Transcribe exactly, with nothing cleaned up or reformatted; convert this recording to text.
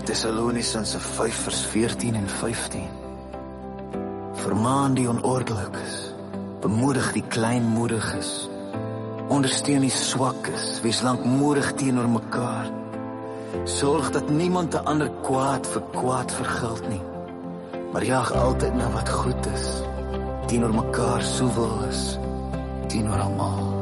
Thessalonisense vyf vers veertien en vyftien. Vermaan die onordelikes, bemoedig die kleinmoediges, ondersteun die swakkes, wees lankmoedig teenoor mekaar. Sorg dat niemand 'n ander kwaad vir kwaad vergeld nie, maar jaag altyd na wat goed is, teenoor mekaar soewel is, teenoor almal.